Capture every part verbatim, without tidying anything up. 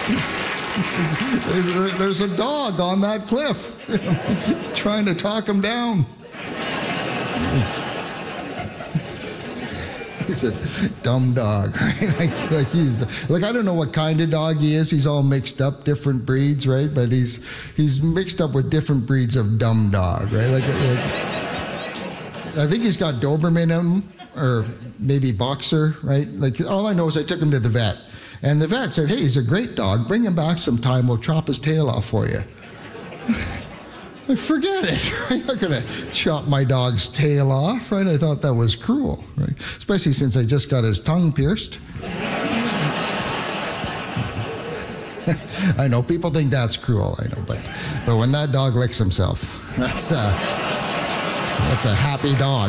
There's a dog on that cliff trying to talk him down. He's a dumb dog, right? Like, like he's like I don't know what kind of dog he is. He's all mixed up, different breeds, right? But he's he's mixed up with different breeds of dumb dog, right? Like, like I think he's got Doberman in him, or maybe Boxer, right? Like all I know is I took him to the vet, and the vet said, "Hey, he's a great dog. Bring him back sometime. We'll chop his tail off for you." Like, forget it. I'm not going to chop my dog's tail off, right? I thought that was cruel, right? Especially since I just got his tongue pierced. I know people think that's cruel, I know, but but when that dog licks himself, that's uh, that's a happy dog.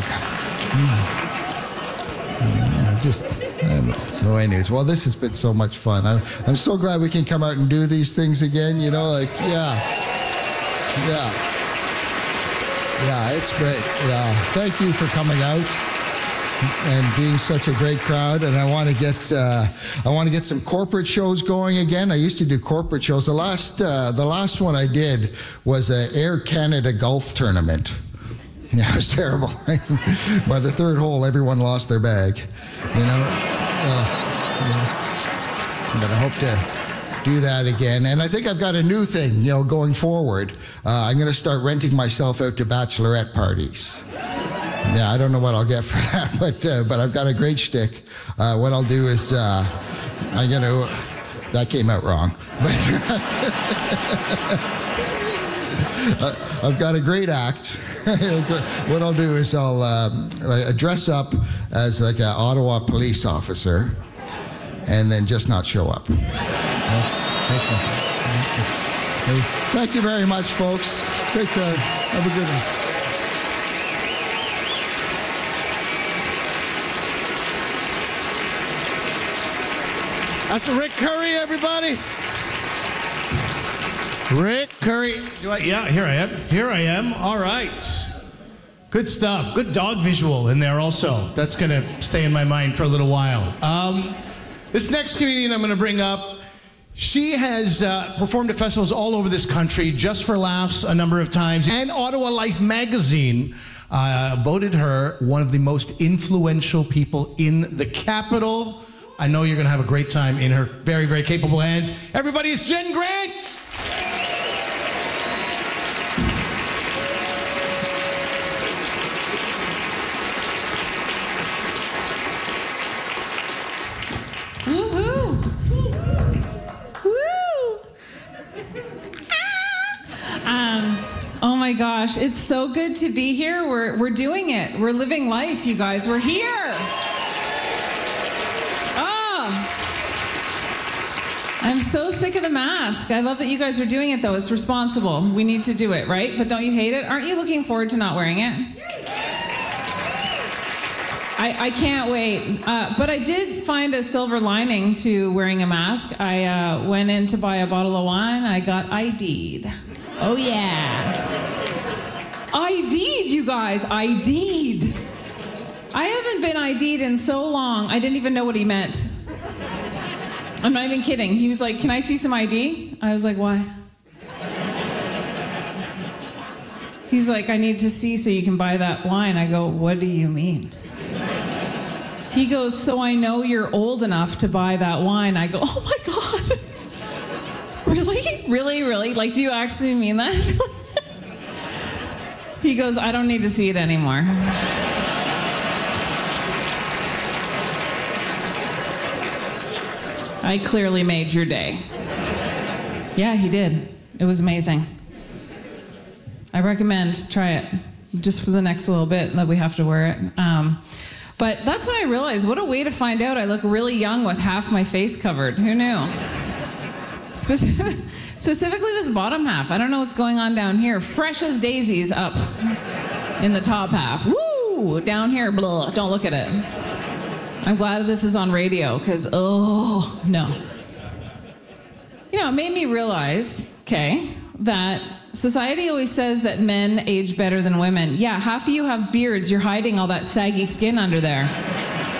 Mm. Just, I don't know. So anyways, well, this has been so much fun. I'm, I'm so glad we can come out and do these things again, you know, like, yeah. Yeah. Yeah, it's great. Yeah. Thank you for coming out and being such a great crowd. And I want to get uh, I want to get some corporate shows going again. I used to do corporate shows. The last uh, the last one I did was a Air Canada golf tournament. Yeah, it was terrible. By the third hole, everyone lost their bag. You know. Uh, yeah. But I hope to do that again. And I think I've got a new thing, you know, going forward. Uh, I'm going to start renting myself out to bachelorette parties. Yeah, I don't know what I'll get for that, but uh, but I've got a great shtick. Uh, what I'll do is uh, I'm going to... That came out wrong. But I've got a great act. What I'll do is I'll uh, dress up as like an Ottawa police officer and then just not show up. That's, that's okay. Thank you very much, folks. Take care. Have a good one. That's Rick Curry, everybody. Rick Curry. Do I, yeah, here I am. Here I am. All right. Good stuff. Good dog visual in there also. That's going to stay in my mind for a little while. Um, this next comedian I'm going to bring up, she has uh, performed at festivals all over this country, Just for Laughs a number of times, and Ottawa Life magazine uh, voted her one of the most influential people in the capital. I know you're going to have a great time in her very, very capable hands. Everybody, it's Jen Grant! Oh my gosh, it's so good to be here. We're we're doing it. We're living life, you guys. We're here. Oh. I'm so sick of the mask. I love that you guys are doing it though. It's responsible. We need to do it, right? But don't you hate it? Aren't you looking forward to not wearing it? I, I can't wait. Uh, but I did find a silver lining to wearing a mask. I uh, went in to buy a bottle of wine. I got I D'd. Oh, yeah. I D'd, you guys. I D'd. I haven't been I D'd in so long, I didn't even know what he meant. I'm not even kidding. He was like, can I see some I D? I was like, why? He's like, I need to see so you can buy that wine. I go, what do you mean? He goes, so I know you're old enough to buy that wine. I go, oh my God. Really? Really, really? Like, do you actually mean that? He goes, I don't need to see it anymore. I clearly made your day. Yeah, he did. It was amazing. I recommend, try it, just for the next little bit that we have to wear it. Um, but that's when I realized, what a way to find out I look really young with half my face covered. Who knew? Specific, specifically this bottom half. I don't know what's going on down here. Fresh as daisies up in the top half. Woo! Down here, blah. Don't look at it. I'm glad this is on radio, because, oh, no. You know, it made me realize, okay, that society always says that men age better than women. Yeah, half of you have beards. You're hiding all that saggy skin under there.